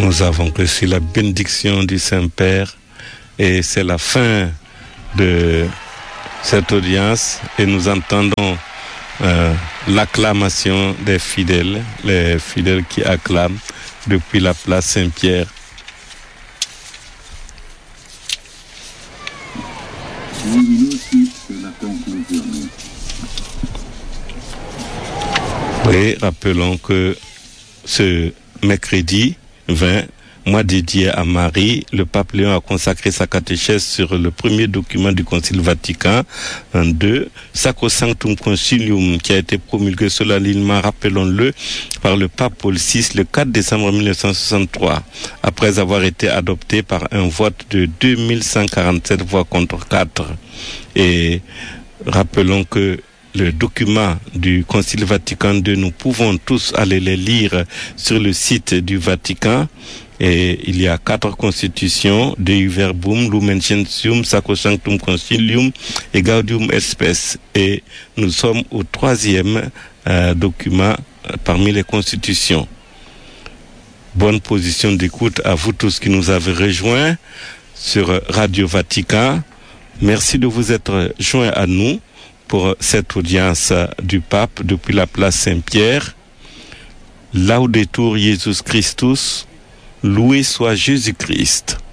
Nous avons reçu la bénédiction du Saint-Père et c'est la fin de cette audience et nous entendons l'acclamation des fidèles, les fidèles qui acclament depuis la place Saint-Pierre. Et rappelons que ce mercredi 20, mois dédié à Marie, le pape Léon a consacré sa catéchèse sur le premier document du Concile Vatican II, Sacrosanctum Concilium, qui a été promulgué solennellement, rappelons-le, par le pape Paul VI le 4 décembre 1963, après avoir été adopté par un vote de 2147 voix contre 4. Et rappelons que le document du Concile Vatican II, nous pouvons tous aller les lire sur le site du Vatican. Et il y a 4 constitutions, Dei Verbum, Lumen Gentium, Sacrosanctum Concilium et Gaudium et Spes. Et nous sommes au 3e document parmi les constitutions. Bonne position d'écoute à vous tous qui nous avez rejoints sur Radio Vatican. Merci de vous être joints à nous pour cette audience du pape depuis la place Saint-Pierre. Laudetur Jesus Christus. Loué soit Jésus-Christ.